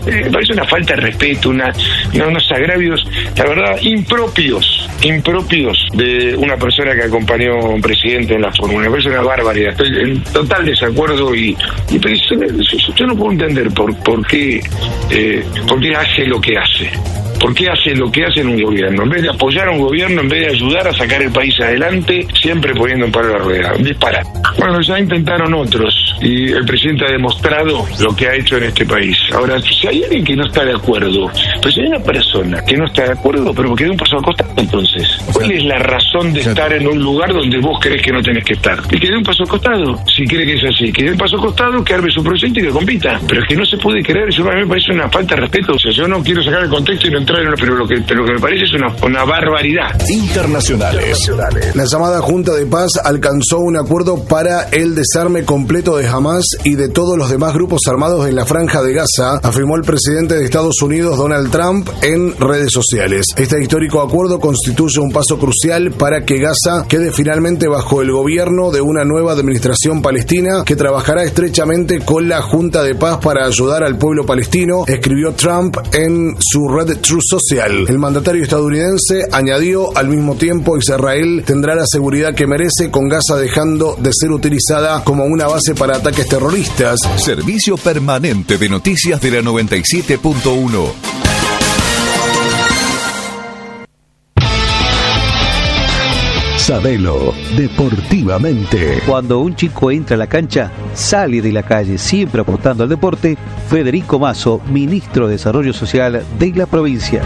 Me parece una falta de respeto, unos agravios, la verdad, impropios de una persona que acompañó a un presidente en la fórmula. Me parece una barbaridad. Estoy en total desacuerdo y yo no puedo entender por qué hace lo que hace. ¿Por qué hace lo que hace en un gobierno? En vez de apoyar a un gobierno, en vez de ayudar a sacar el país adelante, siempre poniendo un palo a la rueda. Dispara. Bueno, ya intentaron otros y el presidente ha demostrado lo que ha hecho en este país. Ahora, si hay alguien que no está de acuerdo, pues si hay una persona que no está de acuerdo, pero que dé un paso al costado, entonces, ¿cuál es la razón de estar en un lugar donde vos crees que no tenés que estar? Y que dé un paso al costado, si cree que es así. Que dé un paso al costado, que arme su proyecto y que compita. Pero es que no se puede creer, eso a mí me parece una falta de respeto. O sea, yo no quiero sacar el contexto y no entrar en pero lo que me parece es una barbaridad. Internacionales. La llamada Junta de Paz alcanzó un acuerdo para el desarme completo de Hamas y de todos los demás grupos armados en la Franja de Gaza, afirmó el presidente de Estados Unidos, Donald Trump, en redes sociales. Este histórico acuerdo constituye un paso crucial para que Gaza quede finalmente bajo el gobierno de una nueva administración palestina que trabajará estrechamente con la Junta de Paz para ayudar al pueblo palestino, escribió Trump en su red Truth Social. El mandatario estadounidense añadió al mismo tiempo Israel tendrá la seguridad que merece con Gaza dejando de ser utilizada como una base para ataques terroristas. Servicio permanente de noticias de la 97.1. Sabelo deportivamente. Cuando un chico entra a la cancha, sale de la calle, siempre apostando al deporte. Federico Mazo, ministro de Desarrollo Social de la provincia.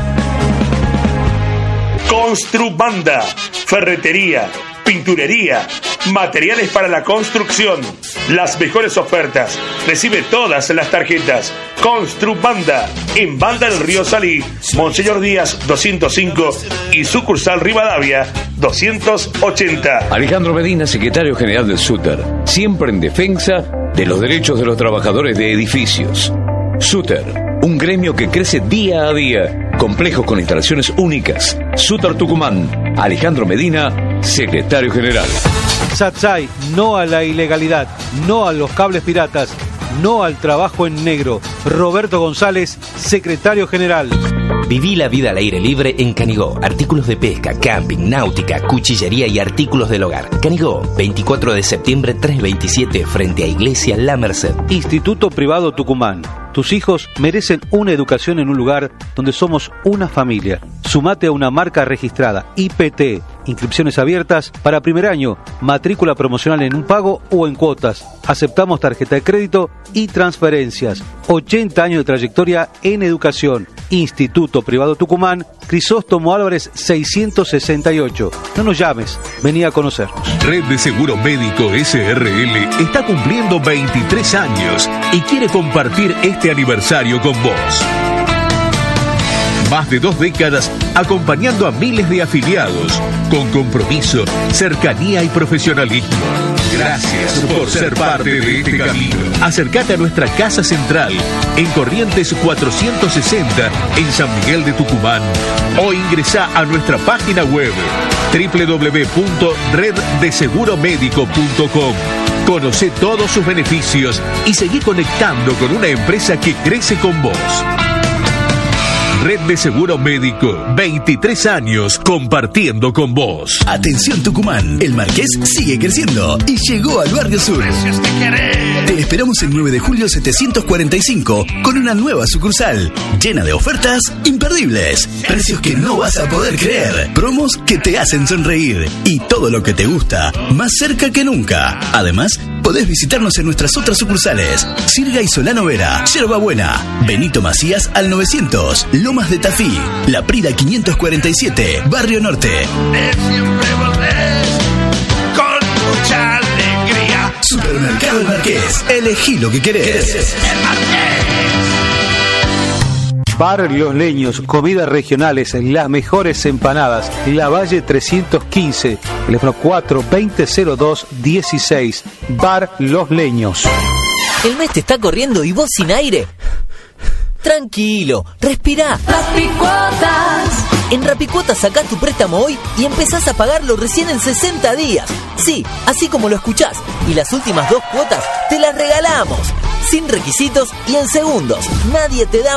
Construbanda, ferretería, pinturería, materiales para la construcción, las mejores ofertas. Recibe todas las tarjetas. Construbanda, en Banda del Río Salí, Monseñor Díaz 205 y sucursal Rivadavia 280. Alejandro Medina, secretario general del SUTER, siempre en defensa de los derechos de los trabajadores de edificios. SUTER, un gremio que crece día a día, complejos con instalaciones únicas. SUTER Tucumán, Alejandro Medina, secretario general. Satsai, no a la ilegalidad, no a los cables piratas, no al trabajo en negro. Roberto González, secretario general. Viví la vida al aire libre en Canigó. Artículos de pesca, camping, náutica, cuchillería y artículos del hogar. Canigó, 24 de septiembre 327, frente a Iglesia La Merced. Instituto Privado Tucumán. Tus hijos merecen una educación en un lugar donde somos una familia. Sumate a una marca registrada, IPT. Inscripciones abiertas para primer año. Matrícula promocional en un pago o en cuotas. Aceptamos tarjeta de crédito y transferencias. 80 años de trayectoria en educación. Instituto Privado Tucumán, Crisóstomo Álvarez 668. No nos llames, vení a conocernos. Red de Seguro Médico SRL está cumpliendo 23 años y quiere compartir este aniversario con vos. Más de 2 décadas acompañando a miles de afiliados con compromiso, cercanía y profesionalismo. Gracias por ser parte de este camino. Acércate a nuestra casa central en Corrientes 460 en San Miguel de Tucumán o ingresá a nuestra página web www.reddeseguromedico.com. Conocé todos sus beneficios y seguí conectando con una empresa que crece con vos. Red de Seguro Médico, 23 años compartiendo con vos. Atención Tucumán, el Marqués sigue creciendo y llegó al Barrio Sur. Te esperamos el 9 de julio 745 con una nueva sucursal llena de ofertas imperdibles, precios que no vas a poder creer, promos que te hacen sonreír y todo lo que te gusta más cerca que nunca. Además, podés visitarnos en nuestras otras sucursales: Sirga y Solano Vera, Yerba Buena, Benito Macías al 900, Lomas de Tafí, La Prida 547, Barrio Norte. Siempre volvés con mucha alegría. Supermercado El Marqués, elegí lo que querés. El Marqués. Bar Los Leños, comidas regionales, las mejores empanadas. La Valle 315, teléfono 420-0216. Bar Los Leños. El mes te está corriendo y vos sin aire. Tranquilo, respirá. Rapicuotas. En Rapicuotas sacás tu préstamo hoy y empezás a pagarlo recién en 60 días. Sí, así como lo escuchás. Y las últimas 2 cuotas te las regalamos. Sin requisitos y en segundos. Nadie te da